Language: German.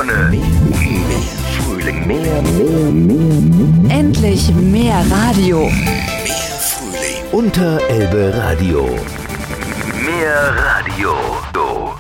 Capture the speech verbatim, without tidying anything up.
Sonne, mehr Frühling, mehr, mehr, mehr, mehr. Endlich mehr Radio. Mehr Frühling. Unterelbe Radio. Mehr Radio.